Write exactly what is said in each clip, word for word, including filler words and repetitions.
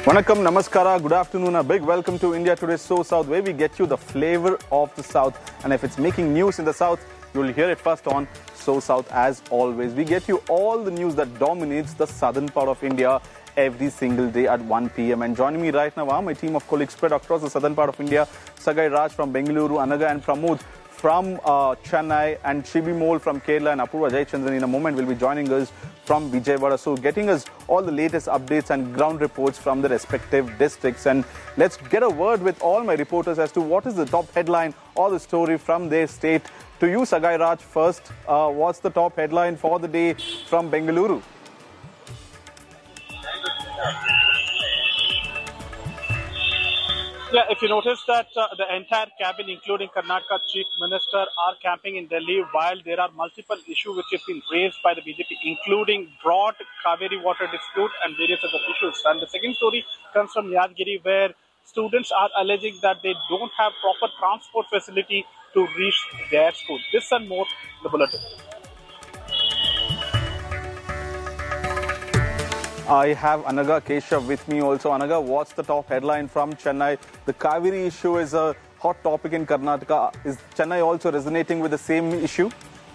Vanakkam, Namaskara, good afternoon, a big welcome to India Today's So South, where we get you the flavor of the South. And if it's making news in the South, you'll hear it first on So South as always. We get you all the news that dominates the southern part of India every single day at one p m And joining me right now are my team of colleagues spread across the southern part of India, Sagai Raj from Bengaluru, Anaga and Pramod from uh, Chennai, and Shibi Mole from Kerala, and Apurva Jayachandran in a moment will be joining us from Vijayawada. So getting us all the latest updates and ground reports from the respective districts. And let's get a word with all my reporters as to what is the top headline or the story from their state. To you, Sagai Raj, first, uh, what's the top headline for the day from Bengaluru? Yeah, if you notice that uh, the entire cabinet, including Karnataka Chief Minister, are camping in Delhi while there are multiple issues which have been raised by the B J P, including broad Kaveri water dispute and various other issues. And the second story comes from Yadgiri, where students are alleging that they don't have proper transport facility to reach their school. This and more in the bulletin. I have Anaga Keshav with me also. Anaga, what's the top headline from Chennai? The Kaveri issue is a hot topic in Karnataka. Is Chennai also resonating with the same issue?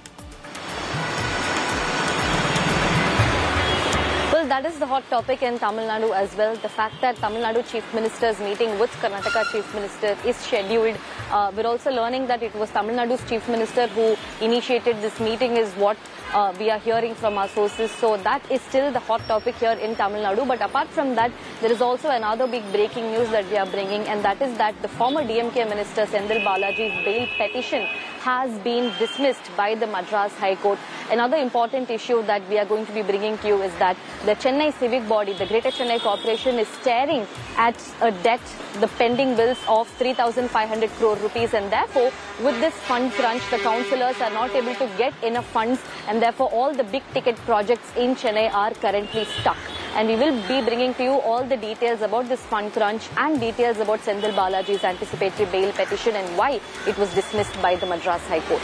Well, that is the hot topic in Tamil Nadu as well. The fact that Tamil Nadu Chief Minister's meeting with Karnataka Chief Minister is scheduled. Uh, we're also learning that it was Tamil Nadu's Chief Minister who initiated this meeting is what uh, we are hearing from our sources. So that is still the hot topic here in Tamil Nadu. But apart from that, there is also another big breaking news that we are bringing, and that is that the former D M K Minister Senthil Balaji's bail petition has been dismissed by the Madras High Court. Another important issue that we are going to be bringing to you is that the Chennai civic body, the Greater Chennai Corporation, is staring at a debt, the pending bills of three thousand five hundred crore rupees, and therefore with this fund crunch, the councillors are not able to get enough funds, and therefore all the big ticket projects in Chennai are currently stuck. And we will be bringing to you all the details about this fund crunch and details about Senthil Balaji's anticipatory bail petition and why it was dismissed by the Madras High Court.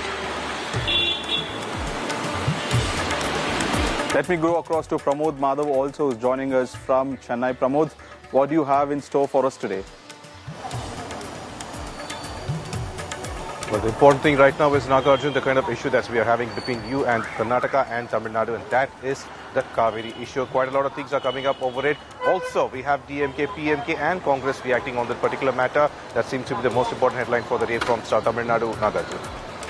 Let me go across to Pramod Madhav, also who's joining us from Chennai. Pramod, what do you have in store for us today? Well, the important thing right now is, Nagarjun, the kind of issue that we are having between you and Karnataka and Tamil Nadu, and that is the Kaveri issue. Quite a lot of things are coming up over it. Also, we have D M K, P M K and Congress reacting on that particular matter. That seems to be the most important headline for the day from Tamil Nadu, Nagarjun.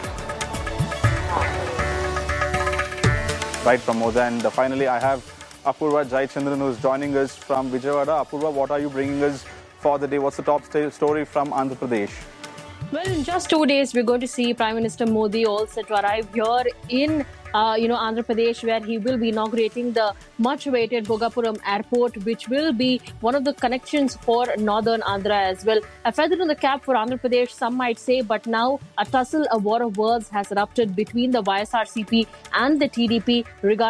Right, Pramod. And finally, I have Apurva Jayachandran, who is joining us from Vijayawada. Apurva, what are you bringing us for the day? What's the top story from Andhra Pradesh? Well, in just two days, we're going to see Prime Minister Modi all set to arrive here in, uh, you know, Andhra Pradesh, where he will be inaugurating the much-awaited Bhogapuram Airport, which will be one of the connections for northern Andhra as well. A feather in the cap for Andhra Pradesh, some might say, but now a tussle, a war of words has erupted between the Y S R C P and the T D P regarding